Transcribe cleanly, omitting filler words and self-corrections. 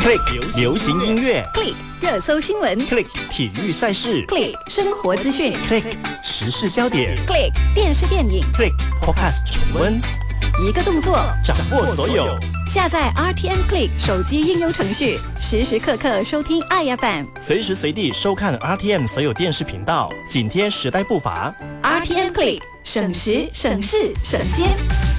Click 流行音乐 Click 热搜新闻 ，Click 体育赛事 Click 生活资讯 ，Click 时事焦点 Click 电视电影 ，Click Podcast 重温， 一个动作掌握所有。 下载 RTM Click 手机应用程序，时时刻刻收听爱 FM， 随时随地收看 RTM 所有电视频道，紧贴时代步伐。 RTM Click 省时省事省先。